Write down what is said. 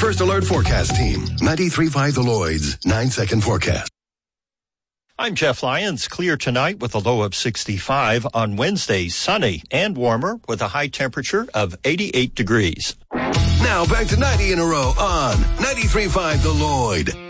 First Alert Forecast Team. 93.5 The Lloyd's 9-second forecast. I'm Jeff Lyons. Clear tonight with a low of 65. On Wednesday, sunny and warmer with a high temperature of 88 degrees. Now back to 90 in a row on 93.5 The Lloyd.